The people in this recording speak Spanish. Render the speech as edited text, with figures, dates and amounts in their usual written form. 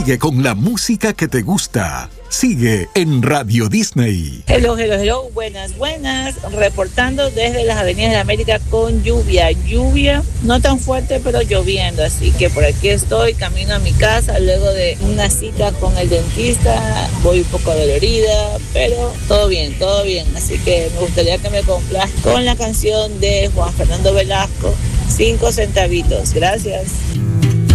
Sigue con la música que te gusta. Sigue en Radio Disney. Hello, hello, hello. Buenas, buenas. Reportando desde las Avenidas de la América con lluvia. Lluvia no tan fuerte, pero lloviendo. Así que por aquí estoy, camino a mi casa luego de una cita con el dentista. Voy un poco dolorida, pero todo bien, todo bien. Así que me gustaría que me complazca con la canción de Juan Fernando Velasco, 5 centavitos. Gracias.